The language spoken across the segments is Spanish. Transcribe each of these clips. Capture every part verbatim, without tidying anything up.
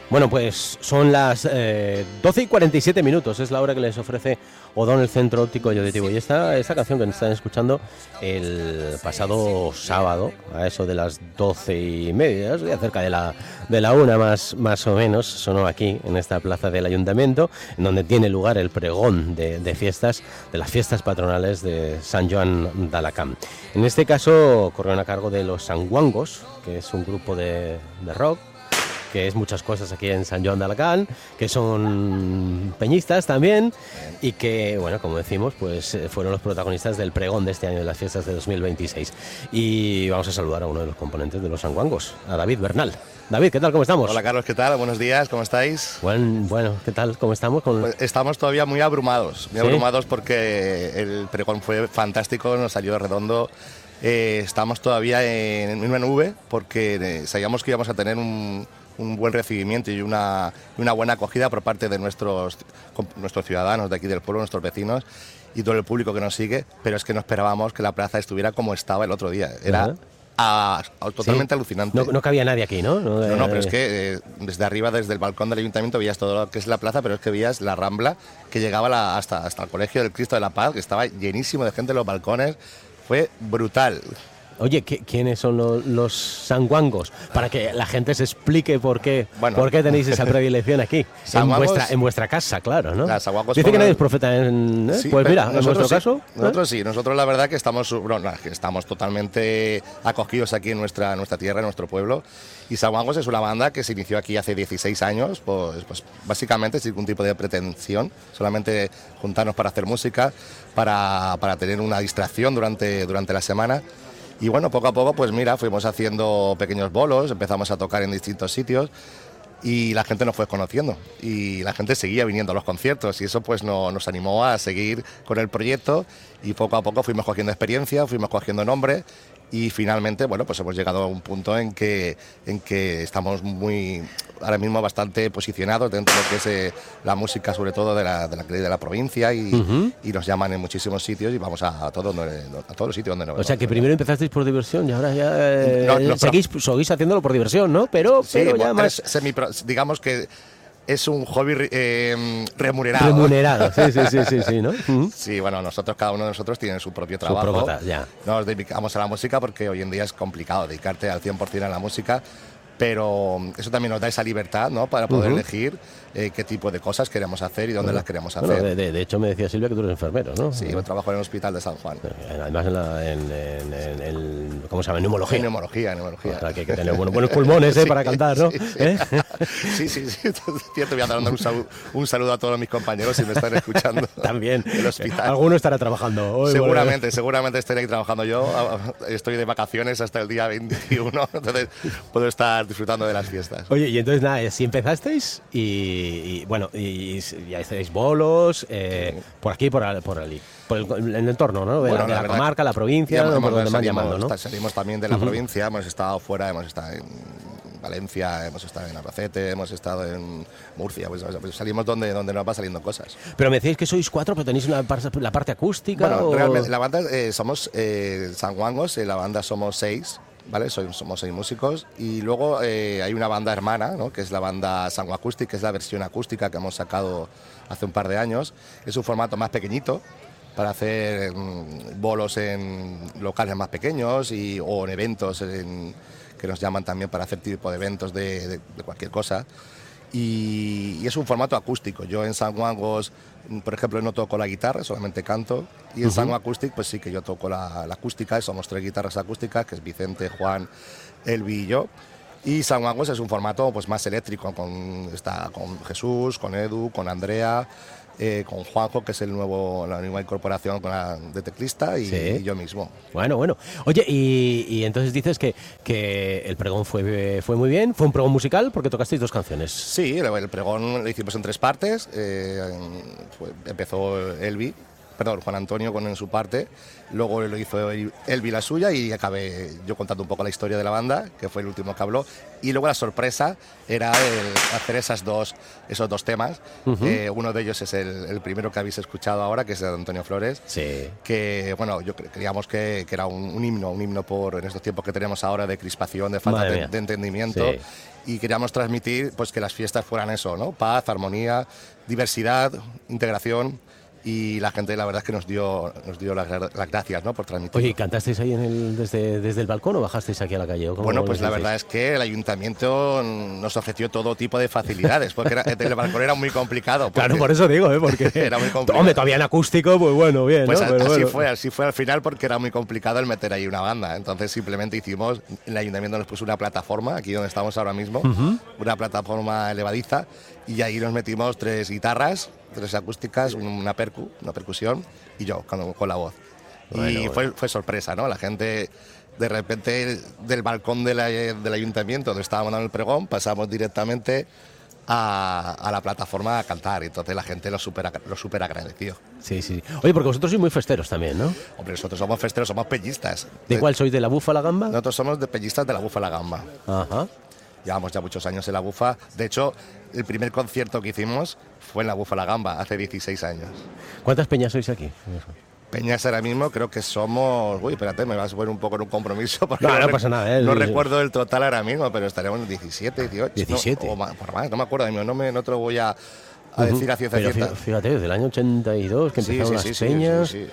Bueno, pues son las eh, doce y cuarenta y siete minutos, es la hora que les ofrece Odón, el Centro Óptico y Auditivo. Y esta, esta canción que están escuchando el pasado sábado, a eso de las doce y media, cerca de la, de la una más, más o menos, sonó aquí, en esta plaza del Ayuntamiento, en donde tiene lugar el pregón de, de fiestas, de las fiestas patronales de San Joan d'Alacant. En este caso, corrieron a cargo de los Sanguangos, que es un grupo de, de rock, que es muchas cosas aquí en San Joan d'Alacant, que son peñistas también, y que, bueno, como decimos, pues fueron los protagonistas del pregón de este año, de las fiestas de dos mil veintiséis. Y vamos a saludar a uno de los componentes de los Sanguangos, a David Bernal. David, ¿qué tal? ¿Cómo estamos? Hola, Carlos, ¿qué tal? Buenos días, ¿cómo estáis? Bueno, bueno ¿qué tal? ¿Cómo estamos? Con... Pues estamos todavía muy abrumados, muy ¿Sí? abrumados porque el pregón fue fantástico, nos salió redondo. Eh, estamos todavía en una nube porque eh, sabíamos que íbamos a tener un... un buen recibimiento y una, una buena acogida por parte de nuestros, nuestros ciudadanos de aquí del pueblo, nuestros vecinos y todo el público que nos sigue, pero es que no esperábamos que la plaza estuviera como estaba el otro día. Era uh-huh. a, a, totalmente sí. alucinante. No, no cabía nadie aquí, ¿no? No, no, no pero es que eh, desde arriba, desde el balcón del ayuntamiento, veías todo lo que es la plaza, pero es que veías la Rambla que llegaba la, hasta, hasta el Colegio del Cristo de la Paz, que estaba llenísimo de gente en los balcones. Fue brutal. Oye, ¿quiénes son los, los sanguangos? Para que la gente se explique por qué, bueno. por qué tenéis esa predilección aquí, en vuestra, en vuestra casa, claro, ¿no? Dice fueron... que nadie es profeta en... ¿eh? Sí, pues mira, en nuestro sí. caso... ¿eh? Nosotros sí, nosotros la verdad que estamos, bueno, que estamos totalmente acogidos aquí en nuestra, nuestra tierra, en nuestro pueblo. Y Sanguangos es una banda que se inició aquí hace dieciséis años, pues, pues básicamente sin ningún tipo de pretensión, solamente juntarnos para hacer música, para, para tener una distracción durante, durante la semana. Y bueno, poco a poco, pues mira, fuimos haciendo pequeños bolos, empezamos a tocar en distintos sitios y la gente nos fue conociendo y la gente seguía viniendo a los conciertos y eso pues no, nos animó a seguir con el proyecto y poco a poco fuimos cogiendo experiencia, fuimos cogiendo nombre y finalmente, bueno, pues hemos llegado a un punto en que, en que estamos muy, ahora mismo bastante posicionados dentro de lo que es eh, la música, sobre todo de la, de la, de la provincia y, uh-huh. y nos llaman en muchísimos sitios y vamos a, a, todo, a todos los sitios donde nos vemos. O sea, que primero empezasteis por diversión y ahora ya eh, no, no, seguís, pero, seguís haciéndolo por diversión, ¿no? Pero, sí, pero ya bueno, más... Semi, digamos que... Es un hobby eh, remunerado. Remunerado, sí, sí, sí, sí, sí, ¿no? Uh-huh. Sí, bueno, nosotros, cada uno de nosotros tiene su propio trabajo. Su propio, ya. Nos dedicamos a la música porque hoy en día es complicado dedicarte al cien por ciento a la música, pero eso también nos da esa libertad, ¿no? Para poder uh-huh. elegir eh, qué tipo de cosas queremos hacer y dónde uh-huh. las queremos hacer. Bueno, de, de, de hecho, me decía Silvia que tú eres enfermero, ¿no? Sí, yo trabajo en el Hospital de San Juan. Además, en, la, en, en, en el... ¿Cómo se llama? Neumología. En neumología, neumología. O sea, que hay que tener buenos, buenos pulmones, ¿eh? Sí, para cantar, ¿no? Sí, sí, ¿Eh? sí, sí, sí. Cierto, voy a dar un saludo, un saludo a todos mis compañeros si me están escuchando. También. El hospital. Alguno estará trabajando. Hoy, seguramente, bueno. seguramente estaré trabajando yo. Estoy de vacaciones hasta el día veintiuno, entonces puedo estar disfrutando de las fiestas. Oye, y entonces nada, si empezasteis y, y bueno, y ya hacéis bolos eh, sí. por aquí, por, por allí, por el, en el entorno, ¿no? De, bueno, la, de la, la comarca, la provincia, ¿no? Por donde van llamando, ¿no? Salimos también de la uh-huh. provincia, hemos estado fuera, hemos estado en Valencia, hemos estado en Albacete, hemos estado en Murcia, pues, pues salimos donde, donde nos va saliendo cosas. Pero me decís que sois cuatro, pero tenéis una parte, la parte acústica. Bueno, o... realmente la banda eh, somos eh, Sanguangos, en la banda somos seis. ¿Vale? Soy, somos seis músicos y luego eh, hay una banda hermana, ¿no? Que es la banda Sango Acoustic, que es la versión acústica que hemos sacado hace un par de años. Es un formato más pequeñito para hacer mm, bolos en locales más pequeños y, o en eventos en, que nos llaman también para hacer tipo de eventos de, de, de cualquier cosa. Y, y es un formato acústico. Yo en Sanguangos, por ejemplo, no toco la guitarra, solamente canto. Y en uh-huh. Sango Acoustic, pues sí que yo toco la, la acústica. Somos tres guitarras acústicas, que es Vicente, Juan, Elvi y yo. Y Sanguangos es un formato pues más eléctrico, con, está con Jesús, con Edu, con Andrea, eh, con Juanjo, que es el nuevo, la nueva incorporación con la, de teclista, y, sí. y yo mismo. Bueno, bueno. Oye, y, y entonces dices que, que el pregón fue, fue muy bien, fue un pregón musical porque tocasteis dos canciones. Sí, el, el pregón lo hicimos en tres partes. Eh, fue, empezó Elvi, perdón, Juan Antonio con en su parte, luego lo hizo Elvi la suya y acabé yo contando un poco la historia de la banda, que fue el último que habló, y luego la sorpresa era el hacer esas dos, esos dos temas. Uh-huh. eh, uno de ellos es el, el primero que habéis escuchado ahora, que es de Antonio Flores, sí. que bueno, yo creíamos que, que era un, un himno, un himno por en estos tiempos que tenemos ahora de crispación, de falta de, de entendimiento, sí. Y queríamos transmitir pues que las fiestas fueran eso, ¿no? Paz, armonía, diversidad, integración. Y la gente, la verdad es que nos dio nos dio las, las gracias, ¿no? Por transmitir. Oye, ¿cantasteis ahí en el, desde, desde el balcón o bajasteis aquí a la calle? Bueno, pues la verdad es que el ayuntamiento nos ofreció todo tipo de facilidades, porque era, el balcón era muy complicado. Claro, por eso digo, ¿eh? Porque era muy complicado. Hombre, todavía en acústico, pues bueno, bien, pues ¿no? a, Pero así bueno. fue, así fue al final, porque era muy complicado el meter ahí una banda. Entonces simplemente hicimos, el ayuntamiento nos puso una plataforma, aquí donde estamos ahora mismo, uh-huh. una plataforma elevadiza, y ahí nos metimos tres guitarras, tres acústicas, una percu, una percusión y yo con, con la voz. Bueno, y bueno. Fue, fue sorpresa, ¿no? La gente, de repente, del balcón de la, del ayuntamiento donde estábamos dando el pregón, pasamos directamente a, a la plataforma a cantar. Entonces la gente lo super, lo super agradeció. Sí, sí. Oye, porque vosotros sois muy festeros también, ¿no? Hombre, nosotros somos festeros, somos pellistas. ¿De, ¿De cuál sois? ¿De la Bufa la Gamba? Nosotros somos de pellistas de la Bufa la Gamba. Ajá. Llevamos ya muchos años en la Bufa. De hecho, el primer concierto que hicimos fue en la Bufa la Gamba, hace dieciséis años. ¿Cuántas peñas sois aquí? Peñas ahora mismo creo que somos... Uy, espérate, me vas a poner un poco en un compromiso. Porque no, no, no no pasa nada. ¿eh? No sí, recuerdo el total ahora mismo, pero estaremos en diecisiete, dieciocho. diecisiete. No, o más, por más, no me acuerdo, no, me, no te lo voy a... a decir a ciencia Pero cierta. Fíjate, desde el año ochenta y dos que empezaron sí, sí, las sí, peñas. Sí, sí, sí.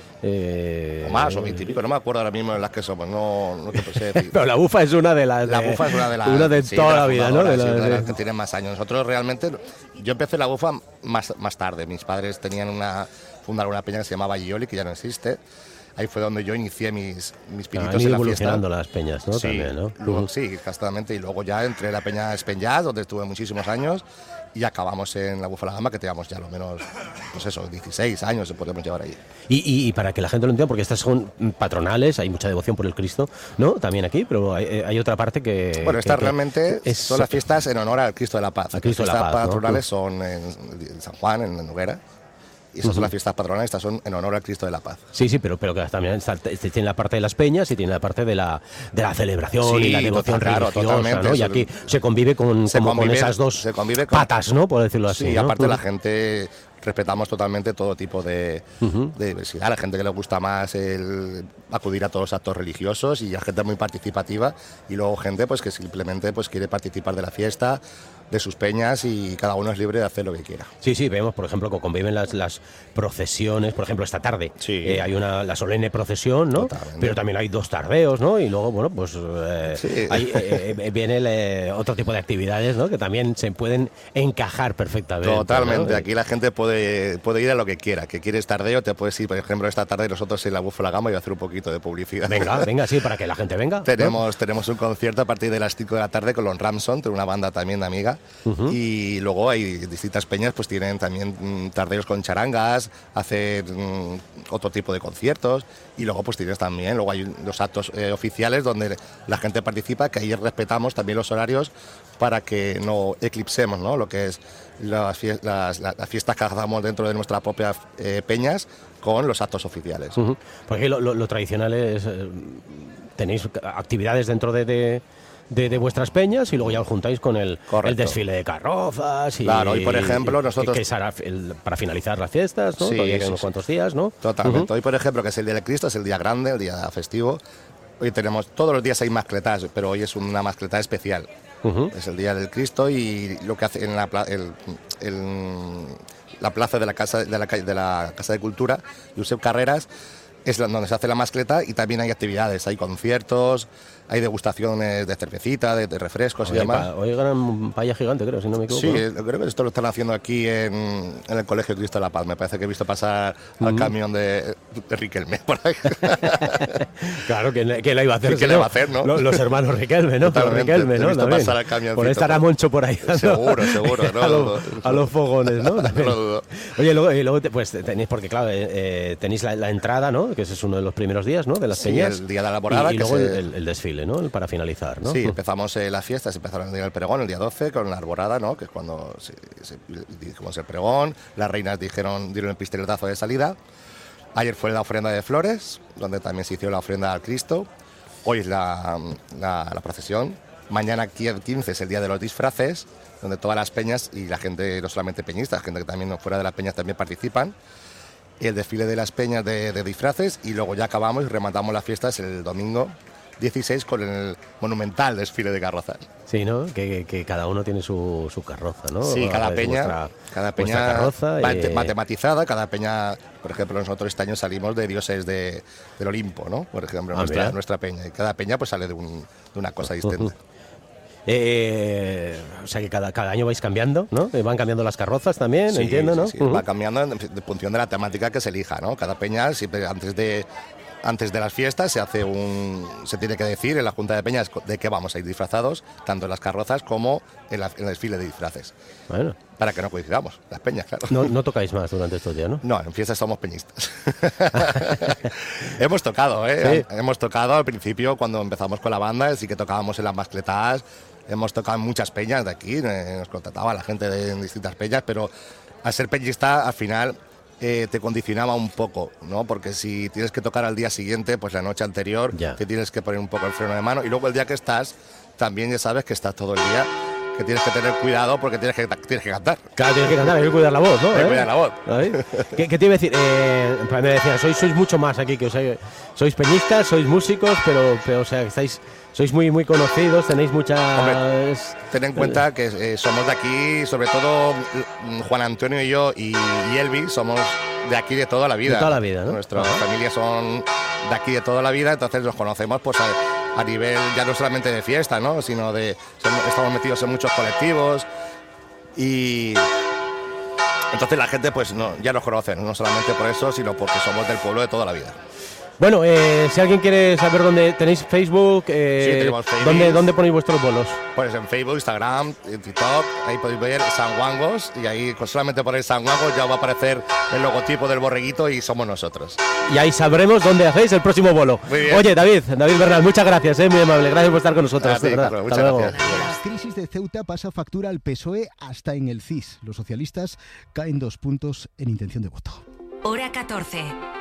Eh, o más, o veintipico, no me acuerdo ahora mismo en las que somos, no, no te sé decir. Pero la Bufa es una de las. La de, Bufa es una de las. Una de sí, toda de la vida, ¿no? De, sí, la, de las de... que tienen más años. Nosotros realmente. Yo empecé la Bufa más, más tarde. Mis padres tenían una. Fundaron una peña que se llamaba Gioli, que ya no existe. Ahí fue donde yo inicié mis, mis pinitos ah, en la evolucionando fiesta. las peñas, ¿no? Sí, También, ¿no? Luego, uh-huh. sí, exactamente. Y luego ya entré en la peña Espen Jazz, donde estuve muchísimos años, y acabamos en la Bufa la Gamba, que teníamos ya lo menos, pues eso, dieciséis años se podemos llevar ahí. Y, y, y para que la gente lo entienda, porque estas son patronales, hay mucha devoción por el Cristo, ¿no? También aquí, pero hay, hay otra parte que... Bueno, estas que, realmente que es, son las fiestas en honor al Cristo de la Paz. Al Cristo las de la fiestas Paz, patronales, ¿no? son en, en San Juan, en Noguera. Y esas uh-huh. son las fiestas patronales, estas son en honor al Cristo de la Paz. Sí, sí, pero, pero que también está, tiene la parte de las peñas y tiene la parte de la, de la celebración sí, y la devoción total, religiosa, claro, ¿no? Y aquí se convive con, se como convive, con esas dos se convive con, patas, ¿no? Por decirlo así. Sí, ¿no? aparte uh-huh. la gente... Respetamos totalmente todo tipo de, uh-huh. de diversidad. A la gente que le gusta más el acudir a todos los actos religiosos y a gente muy participativa. Y luego gente pues que simplemente pues quiere participar de la fiesta, de sus peñas, y cada uno es libre de hacer lo que quiera. Sí, sí, vemos, por ejemplo, que conviven las, las procesiones. Por ejemplo, esta tarde sí. eh, hay una la solemne procesión, ¿no? Totalmente. Pero también hay dos tardeos, ¿no? Y luego, bueno, pues eh, sí. hay, eh, viene el, eh, otro tipo de actividades, ¿no? Que también se pueden encajar perfectamente. Totalmente. ¿no? Aquí la gente puede, puede ir a lo que quiera. Que quieres tardeo, te puedes ir. Por ejemplo, esta tarde nosotros en la Bufa la Gamba, y voy a hacer un poquito de publicidad. Venga, venga, sí, para que la gente venga. Tenemos, ¿no? tenemos un concierto a partir de las cinco de la tarde con los Ramson, una banda también de amiga. Uh-huh. Y luego hay distintas peñas, pues tienen también mm, tardeos con charangas, hacer mm, otro tipo de conciertos. Y luego pues tienes también, luego hay los actos eh, oficiales donde la gente participa, que ahí respetamos también los horarios para que no eclipsemos, ¿no? Lo que es las, fiestas, las, las fiestas que hagamos dentro de nuestras propias eh, peñas con los actos oficiales. Uh-huh. Porque lo, lo, lo tradicional es, eh, tenéis actividades dentro de... de... De, de vuestras peñas y luego ya os juntáis con el, el desfile de carrozas y, claro, y por ejemplo nosotros que, que será el, para finalizar las fiestas, ¿no? Sí, Todavía quedan sí, unos cuantos días, ¿no? Totalmente. Uh-huh. Hoy por ejemplo, que es el día del Cristo, es el día grande, el día festivo. Hoy tenemos, todos los días hay mascletas, pero hoy es una mascleta especial. Uh-huh. Es el día del Cristo, y lo que hace en la el, el, la plaza de la casa de la, de la casa de Cultura, Josep Carreras, es donde se hace la mascleta, y también hay actividades, hay conciertos, hay degustaciones de cervecita, de, de refrescos Oye, y demás. Pa, hoy ganan paella gigante, creo, si no me equivoco. Sí, creo que esto lo están haciendo aquí en, en el Colegio Cristo de la Paz. Me parece que he visto pasar uh-huh. al camión de, de Riquelme por ahí. Claro, que, que la iba a hacer. ¿Qué le va a hacer, no? Los, los hermanos Riquelme, ¿no? Los Riquelme, ¿no? He visto pasar al camioncito. Por estar a Moncho por ahí. ¿no? Seguro, seguro. No, a, lo, no, a los fogones, ¿no? No lo dudo. Oye, luego, y luego te, pues tenéis, porque claro, eh, tenéis la, la entrada, ¿no? Que ese es uno de los primeros días, ¿no? De las sí, peñas. El día de la alborada. Y, y que luego se... el, el desfile, ¿no? Para finalizar. ¿no? Sí, empezamos eh, las fiestas, empezaron el día del pregón, el día doce, con la arborada, ¿no? Que es cuando se, se, dijimos el pregón, las reinas dijeron, dieron el pistoletazo de salida. Ayer fue la ofrenda de flores, donde también se hizo la ofrenda al Cristo. Hoy es la, la, la procesión. Mañana aquí el quince es el día de los disfraces, donde todas las peñas y la gente, no solamente peñistas, gente que también fuera de las peñas también participan. El desfile de las peñas de, de disfraces y luego ya acabamos y rematamos las fiestas el domingo dieciséis con el monumental desfile de carrozas. Sí, ¿no? Que, que cada uno tiene su, su carroza, ¿no? Sí, cada Es peña, vuestra, cada peña carroza va y... matematizada, cada peña, por ejemplo, nosotros este año salimos de dioses de, del Olimpo, ¿no? Por ejemplo, ah, nuestra, nuestra peña. Y cada peña pues sale de, un, de una cosa distinta. Eh, o sea que cada, cada año vais cambiando, ¿no? Van cambiando las carrozas también, sí, entiendo, sí, ¿no? Sí, uh-huh. Va cambiando en, en función de la temática que se elija, ¿no? Cada peña siempre antes de antes de las fiestas se hace un se tiene que decir en la Junta de Peñas de qué vamos a ir disfrazados, tanto en las carrozas como en, la, en el desfile de disfraces. Bueno. Para que no coincidamos, las peñas, claro. No, no tocáis más durante estos días, ¿no? No, en fiestas somos peñistas. Hemos tocado, ¿eh? ¿Sí? Hemos tocado al principio cuando empezamos con la banda, sí que tocábamos en las mascletadas. Hemos tocado en muchas peñas de aquí, nos contrataba la gente de distintas peñas, pero al ser peñista al final eh, te condicionaba un poco, ¿no? Porque si tienes que tocar al día siguiente, pues la noche anterior ya. te tienes que poner un poco el freno de mano y luego el día que estás, también ya sabes que estás todo el día, que tienes que tener cuidado porque tienes que, tienes que cantar. Claro, tienes que cantar, hay que cuidar la voz, ¿no? Hay que ¿Eh? cuidar la voz. ¿Qué, ¿Qué te iba a decir? Eh, me decían, sois, sois mucho más aquí, que o sea, sois peñistas, sois músicos, pero, pero o sea, estáis... Sois muy muy conocidos, tenéis muchas... Hombre, ten en cuenta que eh, somos de aquí, sobre todo Juan Antonio y yo y, y Elvi, somos de aquí de toda la vida. De toda la vida, ¿no? Nuestras uh-huh. familias son de aquí de toda la vida, entonces los conocemos pues a, a nivel ya no solamente de fiesta, ¿no? Sino de... Estamos metidos en muchos colectivos y... Entonces la gente pues no, ya nos conoce, no solamente por eso, sino porque somos del pueblo de toda la vida. Bueno, eh, si alguien quiere saber dónde tenéis Facebook, eh, sí, tenemos Facebook. ¿dónde, ¿dónde ponéis vuestros bolos? Pues en Facebook, Instagram, TikTok, ahí podéis ver San Guangos y ahí con solamente poner San Guangos ya va a aparecer el logotipo del borreguito y somos nosotros. Y ahí sabremos dónde hacéis el próximo bolo. Muy bien. Oye, David, David Bernal, muchas gracias, eh, muy amable, gracias por estar con nosotros. Ti, Carlos, muchas Hasta gracias. luego. La crisis de Ceuta pasa factura al P S O E hasta en el C I S. Los socialistas caen dos puntos en intención de voto. Hora catorce.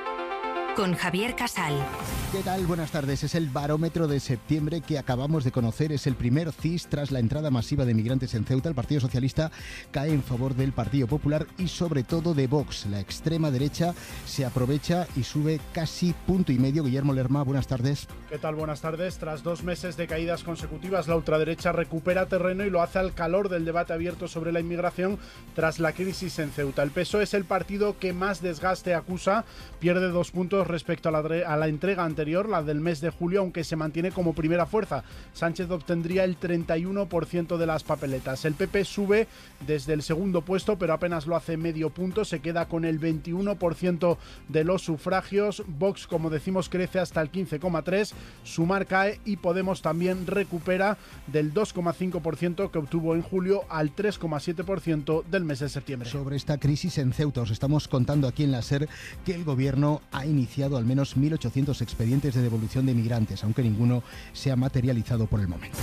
Con Javier Casal. ¿Qué tal? Buenas tardes. Es el barómetro de septiembre que acabamos de conocer. Es el primer C I S tras la entrada masiva de migrantes en Ceuta. El Partido Socialista cae en favor del Partido Popular y sobre todo de Vox. La extrema derecha se aprovecha y sube casi punto y medio. Guillermo Lerma, buenas tardes. ¿Qué tal? Buenas tardes. Tras dos meses de caídas consecutivas, la ultraderecha recupera terreno y lo hace al calor del debate abierto sobre la inmigración tras la crisis en Ceuta. El P S O E es el partido que más desgaste acusa, pierde dos puntos respecto a la, a la entrega anterior, la del mes de julio, aunque se mantiene como primera fuerza. Sánchez obtendría el treinta y uno por ciento de las papeletas. El P P sube desde el segundo puesto, pero apenas lo hace medio punto, se queda con el veintiuno por ciento de los sufragios. Vox, como decimos, crece hasta el quince coma tres por ciento, Sumar cae y Podemos también recupera del dos coma cinco por ciento que obtuvo en julio al tres coma siete por ciento del mes de septiembre. Sobre esta crisis en Ceuta os estamos contando aquí en la SER que el gobierno ha iniciado al menos mil ochocientos expedientes de devolución de migrantes, aunque ninguno se ha materializado por el momento.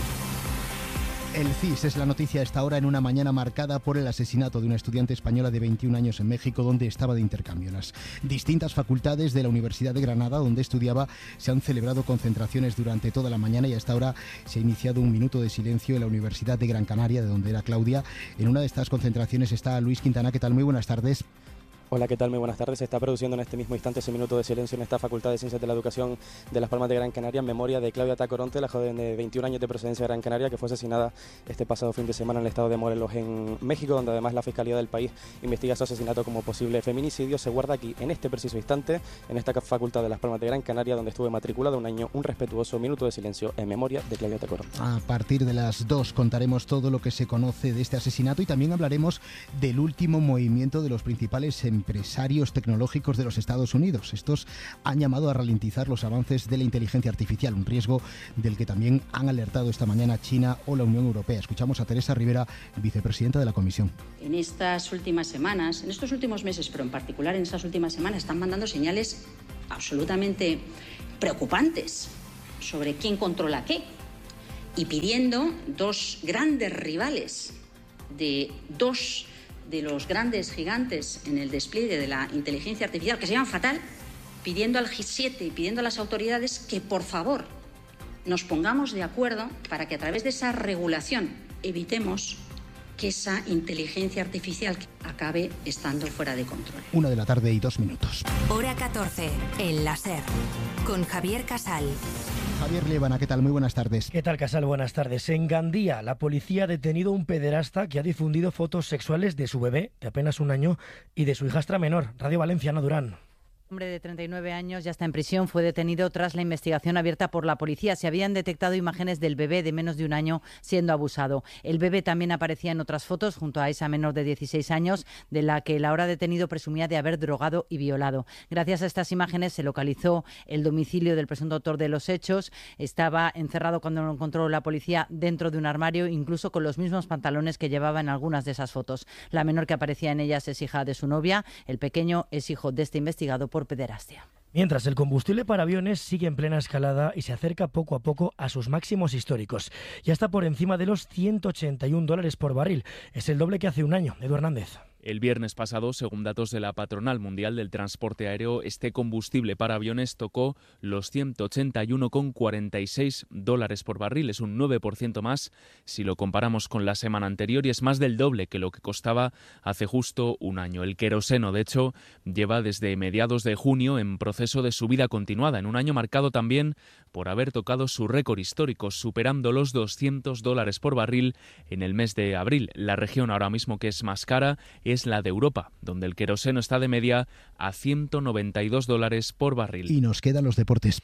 El C I S es la noticia a esta hora en una mañana marcada por el asesinato de una estudiante española de veintiún años en México, donde estaba de intercambio. En las distintas facultades de la Universidad de Granada, donde estudiaba, se han celebrado concentraciones durante toda la mañana y hasta ahora se ha iniciado un minuto de silencio en la Universidad de Gran Canaria, de donde era Claudia. En una de estas concentraciones está Luis Quintana. ¿Qué tal? Muy buenas tardes. Hola, ¿qué tal? Muy buenas tardes. Se está produciendo en este mismo instante ese minuto de silencio en esta Facultad de Ciencias de la Educación de Las Palmas de Gran Canaria en memoria de Claudia Tacoronte, la joven de veintiún años de procedencia de Gran Canaria que fue asesinada este pasado fin de semana en el estado de Morelos, en México, donde además la Fiscalía del país investiga su asesinato como posible feminicidio. Se guarda aquí, en este preciso instante, en esta Facultad de Las Palmas de Gran Canaria, donde estuve matriculada un año, un respetuoso minuto de silencio en memoria de Claudia Tacoronte. A partir de las dos contaremos todo lo que se conoce de este asesinato y también hablaremos del último movimiento de los principales empresarios tecnológicos de los Estados Unidos. Estos han llamado a ralentizar los avances de la inteligencia artificial, un riesgo del que también han alertado esta mañana China o la Unión Europea. Escuchamos a Teresa Rivera, vicepresidenta de la Comisión. En estas últimas semanas, en estos últimos meses, pero en particular en estas últimas semanas, están mandando señales absolutamente preocupantes sobre quién controla qué y pidiendo dos grandes rivales de dos de los grandes gigantes en el despliegue de la inteligencia artificial, que se llaman fatal, pidiendo al G siete y pidiendo a las autoridades que, por favor, nos pongamos de acuerdo para que a través de esa regulación evitemos que esa inteligencia artificial acabe estando fuera de control. Una de la tarde y dos minutos. Hora catorce, en la SER, con Javier Casal. Javier Liébana, ¿qué tal? Muy buenas tardes. ¿Qué tal, Casal? Buenas tardes. En Gandía, la policía ha detenido a un pederasta que ha difundido fotos sexuales de su bebé, de apenas un año, y de su hijastra menor. Radio Valencia, Ana Durán. Un hombre de treinta y nueve años ya está en prisión. Fue detenido tras la investigación abierta por la policía. Se habían detectado imágenes del bebé de menos de un año siendo abusado. El bebé también aparecía en otras fotos junto a esa menor de dieciséis años, de la que el ahora detenido presumía de haber drogado y violado. Gracias a estas imágenes se localizó el domicilio del presunto autor de los hechos. Estaba encerrado cuando lo encontró la policía dentro de un armario, incluso con los mismos pantalones que llevaba en algunas de esas fotos. La menor que aparecía en ellas es hija de su novia. El pequeño es hijo de este investigado por pederastia. Mientras, el combustible para aviones sigue en plena escalada y se acerca poco a poco a sus máximos históricos. Ya está por encima de los ciento ochenta y un dólares por barril. Es el doble que hace un año. Edu Hernández. El viernes pasado, según datos de la Patronal Mundial del Transporte Aéreo, este combustible para aviones tocó los ciento ochenta y uno coma cuarenta y seis dólares por barril. Es un nueve por ciento más si lo comparamos con la semana anterior y es más del doble que lo que costaba hace justo un año. El queroseno, de hecho, lleva desde mediados de junio en proceso de subida continuada, en un año marcado también por haber tocado su récord histórico, superando los doscientos dólares por barril en el mes de abril. La región ahora mismo que es más cara es la de Europa, donde el queroseno está de media a ciento noventa y dos dólares por barril. Y nos quedan los deportes.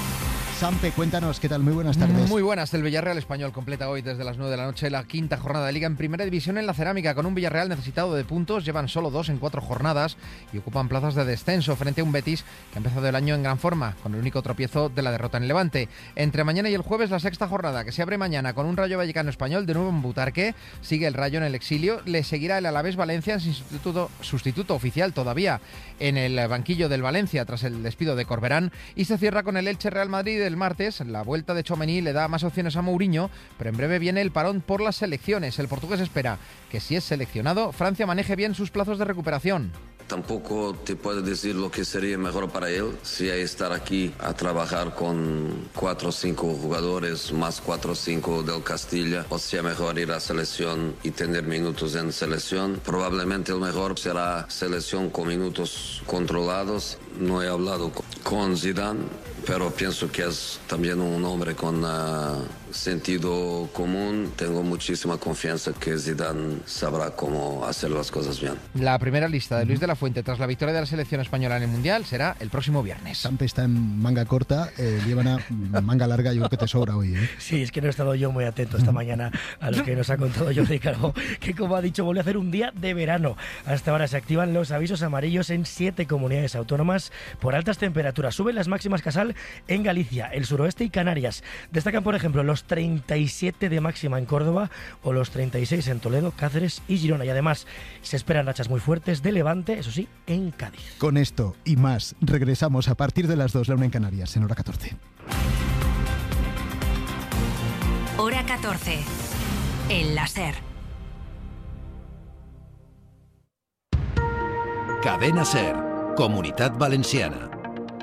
Sampe, cuéntanos, ¿qué tal? Muy buenas tardes. Muy buenas. El Villarreal Español completa hoy desde las nueve de la noche la quinta jornada de Liga en Primera División en la Cerámica, con un Villarreal necesitado de puntos. Llevan solo dos en cuatro jornadas y ocupan plazas de descenso frente a un Betis que ha empezado el año en gran forma, con el único tropiezo de la derrota en Levante. Entre mañana y el jueves, la sexta jornada, que se abre mañana con un Rayo Vallecano Español de nuevo en Butarque. Sigue el Rayo en el exilio. Le seguirá el Alavés Valencia en sustituto, sustituto oficial todavía en el banquillo del Valencia tras el despido de Corberán. Y se cierra con el Elche Real Madrid el martes. La vuelta de Tchouaméni le da más opciones a Mourinho, pero en breve viene el parón por las selecciones. El portugués espera que, si es seleccionado, Francia maneje bien sus plazos de recuperación. Tampoco te puedo decir lo que sería mejor para él, si hay estar aquí a trabajar con cuatro o cinco jugadores, más cuatro o cinco del Castilla, o sea mejor ir a selección y tener minutos en selección. Probablemente el mejor será selección con minutos controlados. No he hablado con Zidane, pero pienso que es también un hombre con uh, sentido común. Tengo muchísima confianza que Zidane sabrá cómo hacer las cosas bien. La primera lista de Luis de la Fuente tras la victoria de la selección española en el Mundial será el próximo viernes. Sampe está en manga corta, eh, Liébana manga larga, yo creo que te sobra hoy, ¿eh? Sí, es que no he estado yo muy atento esta mañana a lo que nos ha contado Jordi Calvo, que como ha dicho, volvió a hacer un día de verano. Hasta ahora se activan los avisos amarillos en siete comunidades autónomas por altas temperaturas. Suben las máximas, Casal, en Galicia, el suroeste y Canarias. Destacan, por ejemplo, los treinta y siete de máxima en Córdoba o los treinta y seis en Toledo, Cáceres y Girona. Y además se esperan rachas muy fuertes de levante, eso sí, en Cádiz. Con esto y más, regresamos a partir de las dos, la una en Canarias, en hora catorce. Hora catorce, en la SER. Cadena SER, Comunitat Valenciana.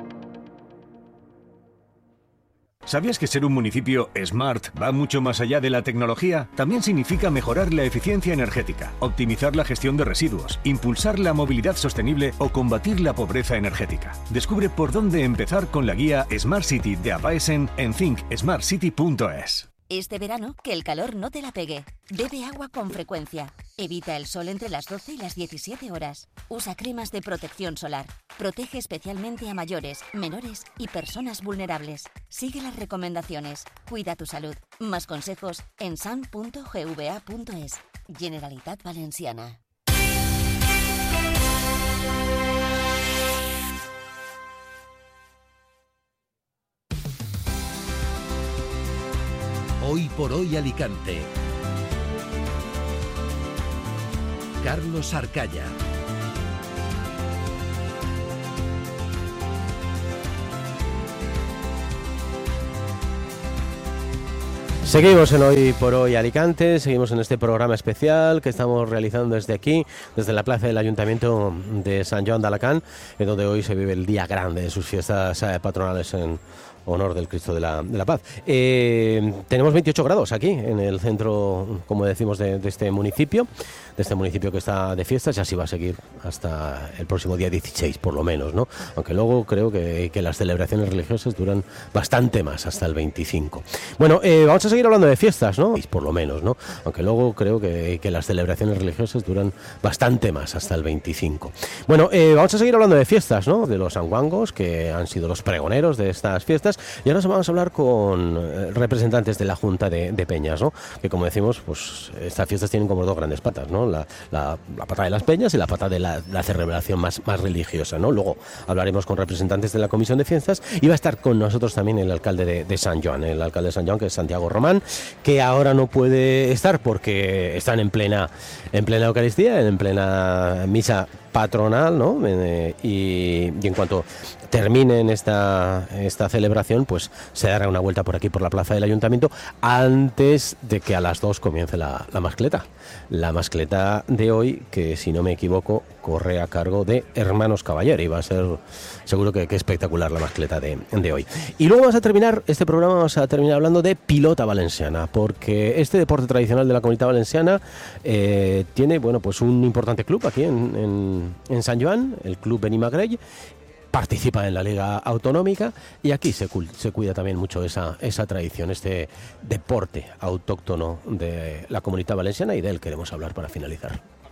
¿Sabías que ser un municipio smart va mucho más allá de la tecnología? También significa mejorar la eficiencia energética, optimizar la gestión de residuos, impulsar la movilidad sostenible o combatir la pobreza energética. Descubre por dónde empezar con la guía Smart City de Apaesen en think smart city punto es. Este verano, que el calor no te la pegue. Bebe agua con frecuencia. Evita el sol entre las doce y las diecisiete horas. Usa cremas de protección solar. Protege especialmente a mayores, menores y personas vulnerables. Sigue las recomendaciones. Cuida tu salud. Más consejos en san punto gva punto es. Generalitat Valenciana. Hoy por hoy Alicante. Carlos Arcaya. Seguimos en Hoy por Hoy Alicante, seguimos en este programa especial que estamos realizando desde aquí, desde la plaza del Ayuntamiento de San Joan de Alacant, en donde hoy se vive el día grande de sus fiestas patronales en honor del Cristo de la, de la Paz. Eh, tenemos veintiocho grados aquí, en el centro, como decimos, de, de este municipio, de este municipio que está de fiestas, y así va a seguir hasta el próximo día dieciséis, por lo menos, ¿no? Aunque luego creo que, que las celebraciones religiosas duran bastante más, hasta el veinticinco. Bueno, eh, vamos a seguir hablando de fiestas, ¿no? Por lo menos, ¿no? Aunque luego creo que, que las celebraciones religiosas duran bastante más, hasta el veinticinco. Bueno, eh, vamos a seguir hablando de fiestas, ¿no? De los sanguangos, que han sido los pregoneros de estas fiestas. Y ahora vamos a hablar con representantes de la Junta de, de Peñas, ¿no? Que, como decimos, pues estas fiestas tienen como dos grandes patas, ¿no? La, la, la pata de las peñas y la pata de la, la celebración más, más religiosa, ¿no? Luego hablaremos con representantes de la Comisión de Fiestas y va a estar con nosotros también el alcalde de, de San Joan, el alcalde de San Joan, que es Santiago Román, que ahora no puede estar porque están en plena, en plena Eucaristía, en plena misa patronal, ¿no? Eh, y, y en cuanto terminen esta, esta celebración, pues se dará una vuelta por aquí, por la plaza del Ayuntamiento, antes de que a las dos comience la, la mascleta. La mascleta de hoy, que si no me equivoco, corre a cargo de Hermanos Caballero, y va a ser seguro que, que espectacular la mascleta de, de hoy. Y luego vamos a terminar, este programa vamos a terminar hablando de pilota valenciana, porque este deporte tradicional de la Comunitat Valenciana eh, tiene, bueno, pues un importante club aquí en, en, en San Joan, el Club Benimagrell. Participa en la Liga Autonómica y aquí se, se cuida también mucho esa, esa tradición, este deporte autóctono de la Comunitat Valenciana, y de él queremos hablar para finalizar.